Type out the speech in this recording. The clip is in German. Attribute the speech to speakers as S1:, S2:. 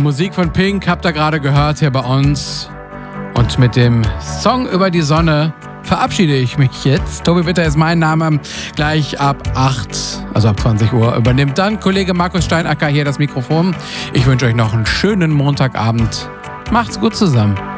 S1: Musik von Pink habt ihr gerade gehört hier bei uns. Und mit dem Song über die Sonne verabschiede ich mich jetzt. Tobi Witter ist mein Name. Gleich ab 8, also ab 20 Uhr, übernimmt dann Kollege Markus Steinacker hier das Mikrofon. Ich wünsche euch noch einen schönen Montagabend. Macht's gut zusammen.